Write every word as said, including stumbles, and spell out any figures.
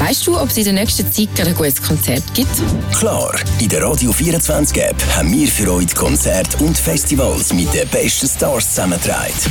Weißt du, ob es in der nächsten Zeit ein gutes Konzert gibt? Klar, in der Radio vierundzwanzig App haben wir für euch die Konzerte und Festivals mit den besten Stars zusammengetragen.